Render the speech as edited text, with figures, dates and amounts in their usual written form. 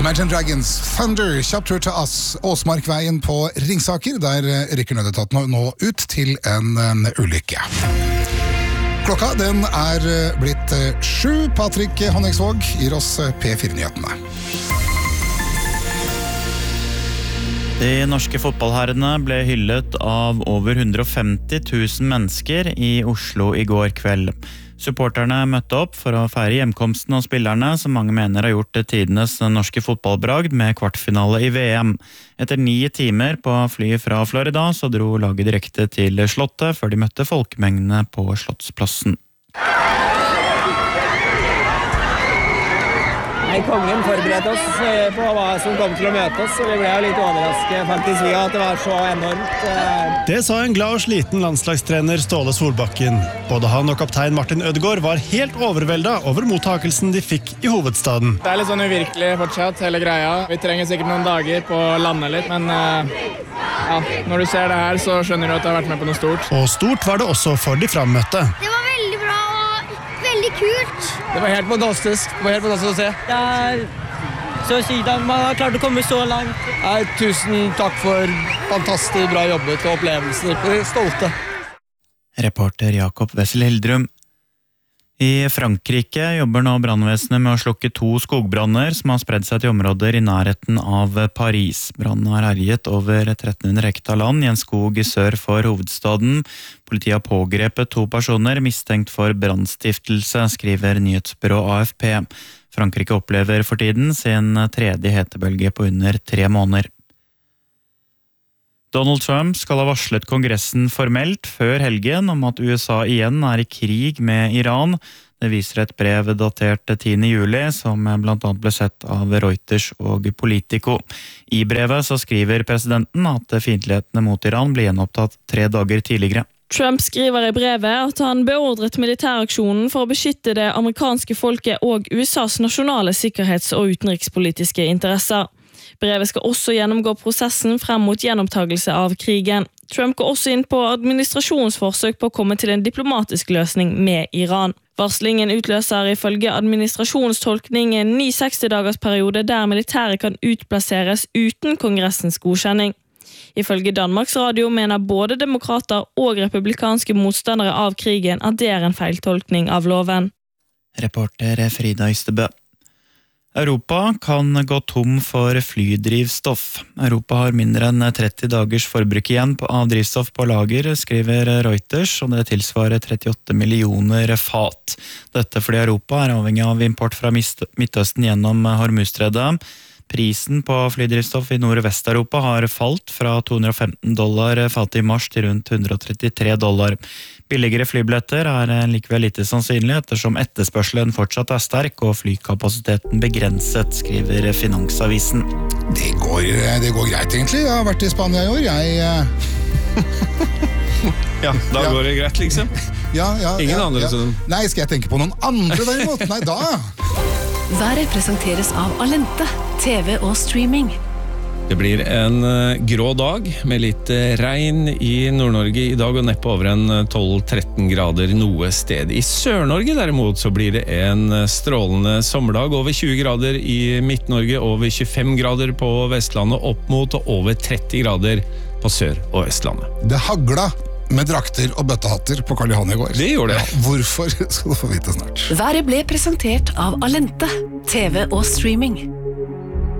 Imagine Dragons, Thunder, kjapt tur til Åsmarkveien på Ringsaker. Der rykker nødetaten nå ut til en ulykke. Klokka den blitt 7. Patrick Honningsvåg gir oss P4-nyhetene. De norske fotballherrene ble hyllet av over 150 000 mennesker i Oslo i går kveld. Supporterne møtte opp for å feire hjemkomsten av spillerne, som mange mener har gjort tidenes norske fotballbragd med kvartfinale i VM. Etter 9 timer på flyet fra Florida så dro laget direkte til Slottet før de møtte folkemengdene på Slottsplassen. Kongen forberedte oss på hva som kom til å møte oss, og vi ble jo litt overrasket faktisk vi at det var så enormt. Det sa en glad og sliten landslagstrener Ståle Solbakken. Både han og kaptein Martin Ødegaard var helt overveldet over mottakelsen de fikk i hovedstaden. Det litt sånn uvirkelig fortsatt, hele greia. Vi trenger sikkert noen dager på å lande litt, men når du ser det her så skjønner du at du har vært med på noe stort. Og stort var det også for de frammøtte. Det var veldig bra og veldig kult. Det var helt fantastisk. Det var helt fantastisk å se. Det så sykt at man har klart å komme så langt. Tusen takk for fantastisk bra jobbet og opplevelser. Vi er stolte. Reporter Jakob Wessel Hildrum. I Frankrike jobber nå brannvesenet med å slukke 2 skogbranner som har spredd seg til områder i nærheten av Paris. Brannen har herjet over 1300 hektar land i en skog sør for hovedstaden. Politiet har pågrepet 2 personer mistenkt for brannstiftelse, skriver nyhetsbyrå AFP. Frankrike opplever for tiden sin 3. hetebølge på under 3 måneder. Donald Trump skal ha varslet kongressen formelt før helgen om at USA igjen i krig med Iran. Det viser et brev datert 10. juli, som blant annet ble sett av Reuters og Politico. I brevet så skriver presidenten at fiendtlighetene mot Iran ble gjenopptatt 3 dager tidligere. Trump skriver i brevet at han beordret militæraksjonen for å beskytte det amerikanske folket og USAs nasjonale sikkerhets- og utenrikspolitiske interesser. Brevet skal også gjennomgå prosessen frem mot gjenopptagelse av krigen. Trump går også inn på administrasjonens forsøk på å komme til en diplomatisk løsning med Iran. Varslingen utløser ifølge administrasjonens tolkning en ny 60-dagersperiode der militæret kan utplasseres uten kongressens godkjenning. Ifølge Danmarks Radio mener både demokrater og republikanske motstandere av krigen at det en feiltolkning av loven. Reporter Frida Ystebø. Europa kan gå tom for flydrivstoff. Europa har mindre enn 30 dagers forbruk igjen av drivstoff på lager, skriver Reuters, og det tilsvarer 38 millioner fat. Dette fordi Europa avhengig av import fra Midtøsten gjennom Hormuzstredet. Prisen på flydrivstoff i Nord- og Vest-Europa har falt fra $215 fatet i mars til rundt $133. Billigere flybilletter likevel lite sannsynlig, ettersom etterspørselen fortsatt sterk og flykapasiteten begrenset, skriver Finansavisen. Det går greit egentlig. Jeg har vært i Spania i år. Ja, da går det greit liksom. Ingen andre som... Nei, skal jeg tenke på noen andre derimot? Nei, da... Været presenteres av Alente, TV og streaming. Det blir en grå dag med litt regn i Nord-Norge i dag og neppe over en 12-13 grader noe sted. I Sør-Norge derimot så blir det en strålende sommerdag, over 20 grader i Midt-Norge, over 25 grader på Vestlandet, opp mot og over 30 grader på Sør- og Østlandet. Det hagla med drakter og bøttehatter på Karl Johan i går. Det gjorde det. Ja, hvorfor skal du få vite snart. Været ble presentert av Alente, TV og streaming.